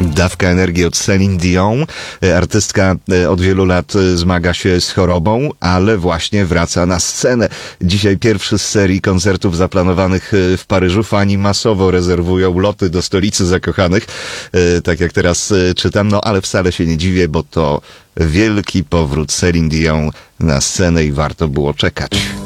Dawka energii od Céline Dion. Artystka od wielu lat zmaga się z chorobą, ale właśnie wraca na scenę. Dzisiaj pierwszy z serii koncertów zaplanowanych w Paryżu. Fani masowo rezerwują loty do stolicy zakochanych, tak jak teraz czytam, no ale wcale się nie dziwię, bo to wielki powrót Céline Dion na scenę i warto było czekać.